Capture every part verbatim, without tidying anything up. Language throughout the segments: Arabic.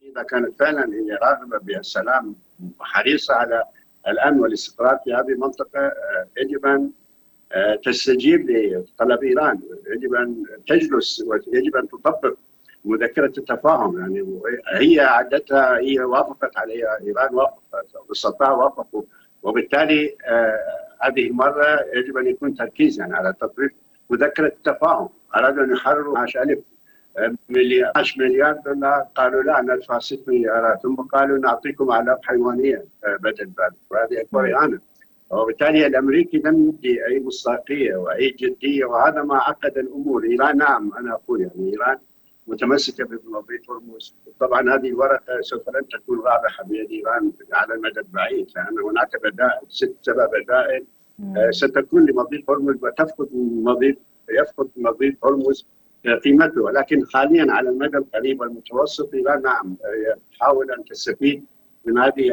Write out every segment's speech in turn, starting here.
إذا كانت فعلا هي راغبة بالسلام وحريصة على الأمن والاستقرار في هذه المنطقة، يجب أن تستجيب لطلب إيران، يجب أن تجلس ويجب أن تطبق مذكرة التفاهم. يعني هي عدتها، هي وافقت عليها، إيران وافقت، والسلطات وافقوا، وبالتالي هذه المرة يجب أن يكون تركيز يعني على تطبيق مذكرة التفاهم. أرادوا أن يحرروا اثني عشر ألف مليار مليار دولار، قالوا لا ندفع ستة مليارات، ثم قالوا نعطيكم أعلاف حيوانية بدل ذلك، وهذه أكبر إهانة. وبالتالي الأمريكي لم يدي أي مصداقية وأي جدية، وهذا ما عقد الأمور. إيران نعم أنا أقول يعني إيران متمسكة بمضيق هرمز. طبعا هذه الورقة سوف لن تكون رابحة بيد إيران على المدى البعيد، لأن هناك بدائل، ست سبع بدائل ستكون لمضيق هرمز، وتفقد مضيق يفقد مضيق هرمز قيمته. ولكن حاليا على المدى القريب والمتوسط إيران نعم تحاول أن تستفيد من هذه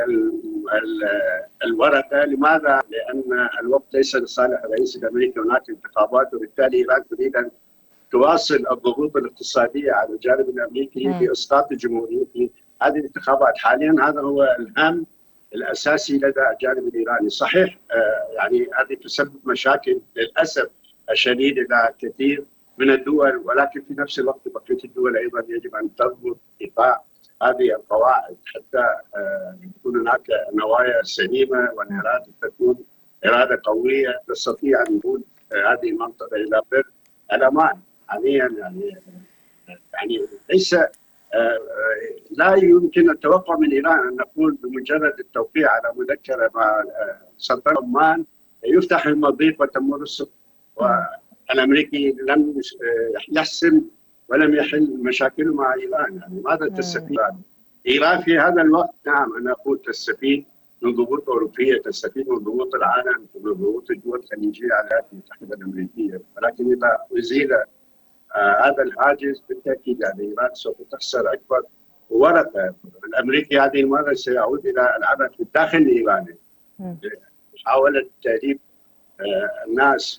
الورقة. لماذا؟ لأن الوقت ليس لصالح الرئيس الأمريكي، هناك انتخابات، وبالتالي إيران تريد أن تواصل الضغوط الاقتصادية على الجانب الأمريكي بإسقاط الجمهورية في هذه الانتخابات. حاليا هذا هو الهم الأساسي لدى الجانب الإيراني. صحيح يعني هذه تسبب مشاكل للأسف الشديد إلى كثير من الدول، ولكن في نفس الوقت بقية الدول أيضا يجب أن تضبط إيقاع هذه القواعد حتى يكون هناك نوايا سليمة، والإرادة تكون إرادة قوية تستطيع أن تكون هذه المنطقة إلى بر الأمان. حاليا يعني يعني ليس لا يمكن التوقع من إيران أن نقول بمجرد التوقيع على مذكرة مع سلطنة عمان يفتح المضيق وتمر السفن. والأمريكي لم يحسم ولم يحل مشاكله مع إيران. يعني ماذا تستفيد إيران في هذا الوقت؟ نعم أنا أقول تستفيد من ضغوط أوروبية، تستفيد من ضغوط العالم، من ضغوط الدول الخليجية على الولايات المتحدة الأمريكية. ولكن إذا أزيل آه هذا الحاجز بالتأكيد يعني إيران سوف تخسر أكبر ورقة. الأمريكي هذه المرة سيعود إلى العبث في الداخل الإيراني، محاولة تأديب آه الناس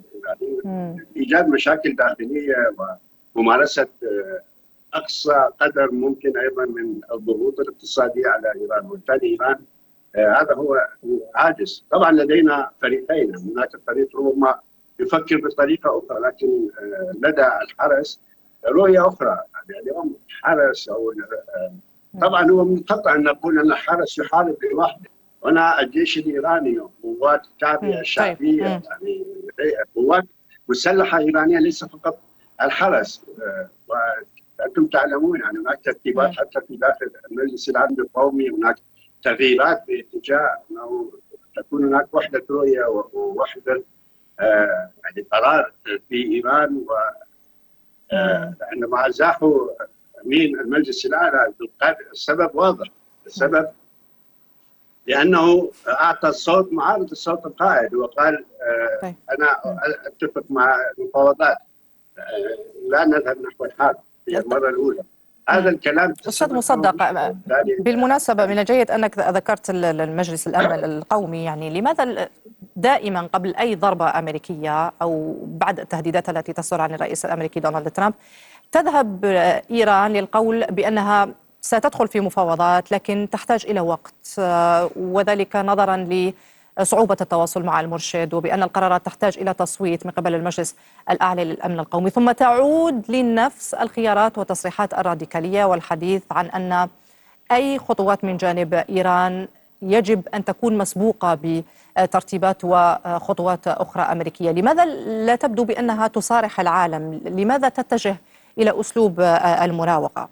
وإيجاد مشاكل داخلية وممارسة آه أقصى قدر ممكن أيضا من الضغوط الاقتصادية على إيران. وبالتالي إيران آه هذا هو عاجز. طبعا لدينا فريقين، هناك فريق ربما يفكر بطريقة أخرى، لكن آه لدى الحرس رؤية أخرى. يعني اليوم الحرس أو آه طبعا هو من خطأ أن نقول أن الحرس يحارب لوحده. هنا الجيش الإيراني قوات التابعة الشعبية، يعني قوات مسلحة إيرانية، ليس فقط الحرس. آه وأنتم تعلمون يعني هناك ترتيبات حتى في داخل المجلس الأمن القومي، هناك تغييرات باتجاه أنه تكون هناك وحدة رؤية ووحدة آه يعني قرار في إيران. و آه عندما أزاحوا أمين المجلس الأعلى السبب واضح، السبب لأنه أعطى الصوت معارض الصوت القائد، وقال آه أنا أتفق مع المفاوضات، آه لا نذهب نحو الحرب في المرة الأولى. هذا الكلام أستاذ مصدق، بالمناسبة من الجيد أنك ذكرت المجلس الأمن القومي. يعني لماذا دائما قبل أي ضربة أمريكية أو بعد التهديدات التي تصدر عن الرئيس الأمريكي دونالد ترامب تذهب إيران للقول بأنها ستدخل في مفاوضات لكن تحتاج إلى وقت، وذلك نظرا لصعوبة التواصل مع المرشد، وبأن القرارات تحتاج إلى تصويت من قبل المجلس الأعلى للأمن القومي، ثم تعود لنفس الخيارات والتصريحات الراديكالية والحديث عن أن أي خطوات من جانب إيران يجب أن تكون مسبوقة بترتيبات وخطوات أخرى أمريكية. لماذا لا تبدو بأنها تصارح العالم؟ لماذا تتجه إلى أسلوب المراوغة؟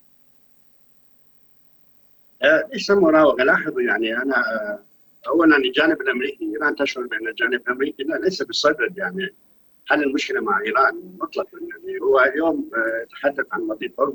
ليس مراوغة. لاحظوا يعني أنا أولا الجانب الأمريكي، إيران تشعر بأن الجانب الأمريكي لا ليس بصدد يعني حل المشكلة مع إيران مطلقا. يعني هو اليوم يتحدث عن مضيق هرمز.